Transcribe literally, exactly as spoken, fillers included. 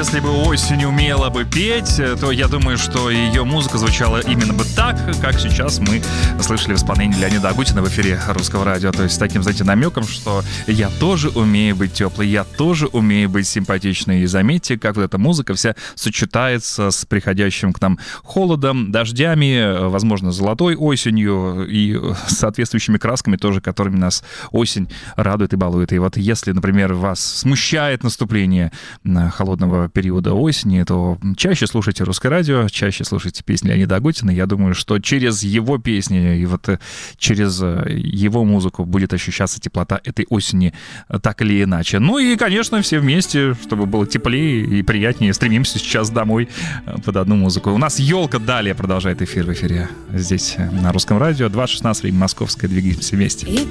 если бы осень умела бы петь, то я думаю, что ее музыка звучала именно бы так, как сейчас мы слышали в исполнении Леонида Агутина в эфире Русского радио. То есть с таким, знаете, намеком, что я тоже умею быть теплой, я тоже умею быть симпатичной. И заметьте, как вот эта музыка вся сочетается с приходящим к нам холодом, дождями, возможно, золотой осенью и соответствующими красками тоже, которыми нас осень радует и балует. И вот если, например, вас смущает наступление холодного периода осени, то чаще слушайте Русское радио, чаще слушайте песни Леонида Агутина. Я думаю, что через его песни и вот через его музыку будет ощущаться теплота этой осени так или иначе. Ну и, конечно, все вместе, чтобы было теплее и приятнее, стремимся сейчас домой под одну музыку. У нас «Елка» далее продолжает эфир в эфире здесь на Русском радио. два шестнадцать, время московское. Двигаемся вместе.